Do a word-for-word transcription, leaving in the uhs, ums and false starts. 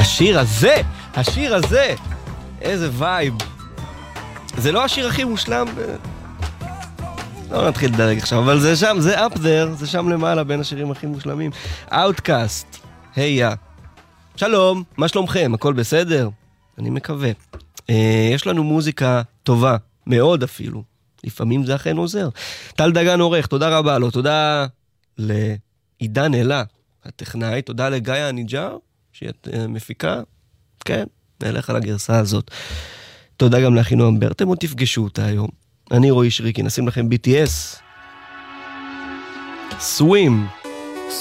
השיר הזה, השיר הזה, איזה וייב. זה לא השיר הכי מושלם, לא נתחיל לדרג עכשיו, אבל זה שם, זה up there, זה שם למעלה בין השירים הכי מושלמים. Outcast, היי, שלום, מה שלומכם? הכל בסדר? אני מקווה. יש לנו מוזיקה טובה, מאוד אפילו. לפעמים זה אכן עוזר. טל דגן עורך, תודה רבה לו, תודה לעידן אלה, הטכנאי, תודה לגיא הניג'ר, שהיא מפיקה, כן, נלך על הגרסה הזאת. תודה גם לאחינועם ברטם, עוד תפגשו אותה היום. אני רועי שריקי, נשים לכם בי טי אס. Swim.